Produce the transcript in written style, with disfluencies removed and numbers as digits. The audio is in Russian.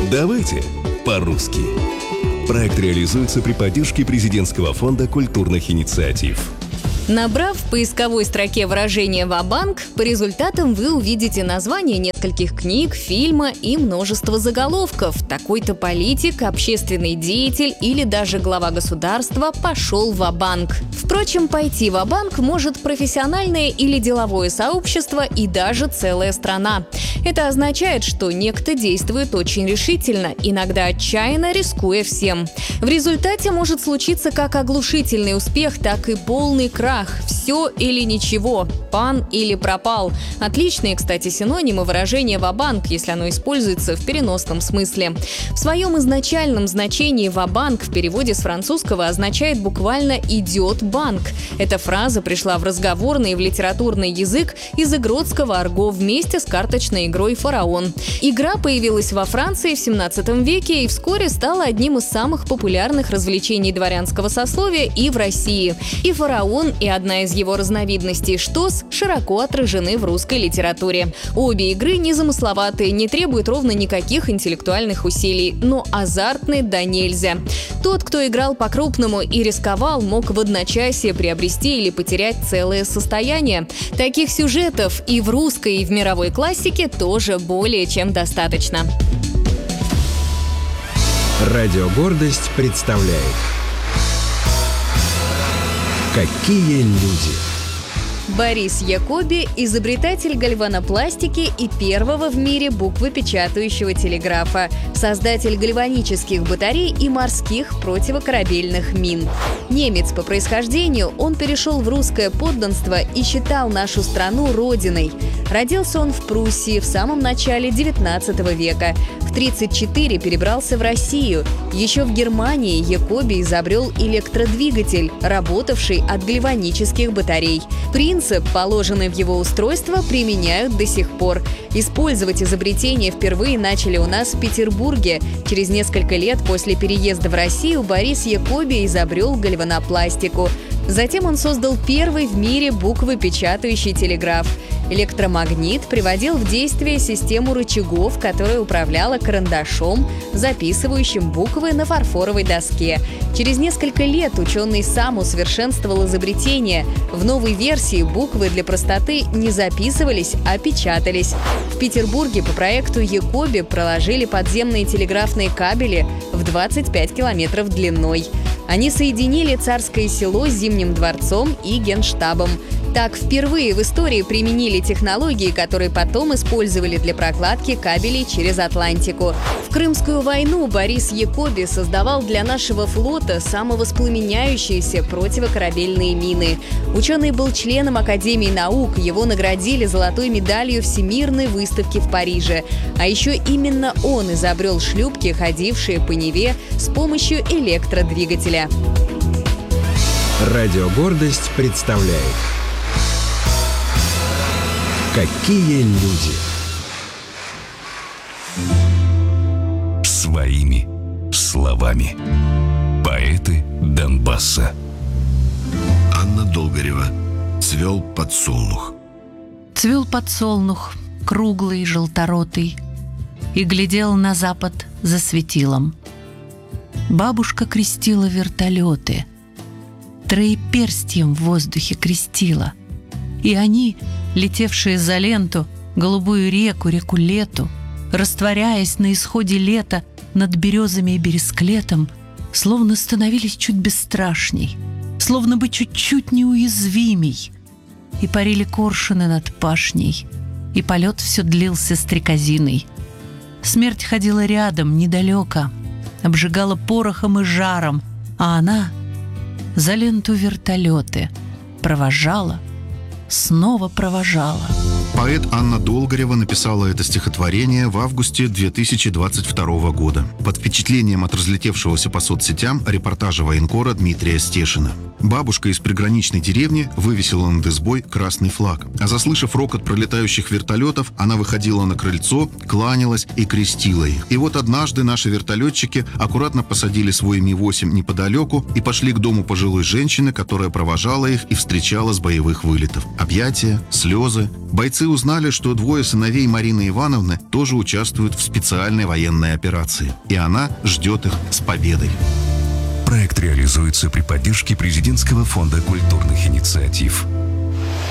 Давайте по-русски. Проект реализуется при поддержке Президентского фонда культурных инициатив. Набрав в поисковой строке выражение «ва-банк», по результатам вы увидите название нескольких книг, фильма и множество заголовков. Такой-то политик, общественный деятель или даже глава государства пошел ва-банк. Впрочем, пойти ва-банк может профессиональное или деловое сообщество и даже целая страна. Это означает, что некто действует очень решительно, иногда отчаянно, рискуя всем. В результате может случиться как оглушительный успех, так и полный крах. Все или ничего, пан или пропал. Отличные, кстати, синонимы выражения «ва-банк», если оно используется в переносном смысле. В своем изначальном значении «ва-банк» в переводе с французского означает буквально «идет банк». Эта фраза пришла в разговорный и в литературный язык из игротского арго вместе с карточной игрой «Фараон». Игра появилась во Франции в 17 веке и вскоре стала одним из самых популярных развлечений дворянского сословия и в России. И «Фараон», и одна из его разновидностей «Штос» широко отражены в русской литературе. Обе игры незамысловатые, не требуют ровно никаких интеллектуальных усилий, но азартны да нельзя. Тот, кто играл по-крупному и рисковал, мог в одночасье приобрести или потерять целое состояние. Таких сюжетов и в русской, и в мировой классике тоже более чем достаточно. Радио «Гордость» представляет «Какие люди». Борис Якоби – изобретатель гальванопластики и первого в мире буквопечатающего телеграфа, создатель гальванических батарей и морских противокорабельных мин. Немец по происхождению, он перешел в русское подданство и считал нашу страну родиной. Родился он в Пруссии в самом начале XIX века. В 1934 перебрался в Россию. Еще в Германии Якоби изобрел электродвигатель, работавший от гальванических батарей. Принцип, положенный в его устройство, применяют до сих пор. Использовать изобретение впервые начали у нас в Петербурге. Через несколько лет после переезда в Россию Борис Якоби изобрел гальванопластику. Затем он создал первый в мире буквопечатающий телеграф. Электромагнит приводил в действие систему рычагов, которая управляла карандашом, записывающим буквы на фарфоровой доске. Через несколько лет ученый сам усовершенствовал изобретение. В новой версии буквы для простоты не записывались, а печатались. В Петербурге по проекту Якоби проложили подземные телеграфные кабели в 25 километров длиной. Они соединили Царское село с Зимним дворцом и Генштабом. Так впервые в истории применили технологии, которые потом использовали для прокладки кабелей через Атлантику. В Крымскую войну Борис Якоби создавал для нашего флота самовоспламеняющиеся противокорабельные мины. Ученый был членом Академии наук, его наградили золотой медалью Всемирной выставки в Париже. А еще именно он изобрел шлюпки, ходившие по Неве с помощью электродвигателя. Радио «Гордость» представляет «Какие люди». Своими словами. Поэты Донбасса. Анна Долгорева. «Цвел подсолнух». Цвел подсолнух, круглый, желторотый, и глядел на запад за светилом. Бабушка крестила вертолеты, троеперстьем в воздухе крестила, и они, летевшие за ленту, голубую реку, реку Лету, растворяясь на исходе лета над березами и бересклетом, словно становились чуть бесстрашней, словно бы чуть-чуть неуязвимей, и парили коршуны над пашней, и полет все длился стрекозиной. Смерть ходила рядом, недалеко, обжигала порохом и жаром, а она за ленту вертолеты провожала, снова провожала. Поэт Анна Долгорева написала это стихотворение в августе 2022 года под впечатлением от разлетевшегося по соцсетям репортажа военкора Дмитрия Стешина. Бабушка из приграничной деревни вывесила над избой красный флаг, а заслышав рокот пролетающих вертолетов, она выходила на крыльцо, кланялась и крестила их. И вот однажды наши вертолетчики аккуратно посадили свой Ми-8 неподалеку и пошли к дому пожилой женщины, которая провожала их и встречала с боевых вылетов. Объятия, слезы. Бойцы Отцы узнали, что двое сыновей Марины Ивановны тоже участвуют в специальной военной операции. И она ждет их с победой. Проект реализуется при поддержке Президентского фонда культурных инициатив.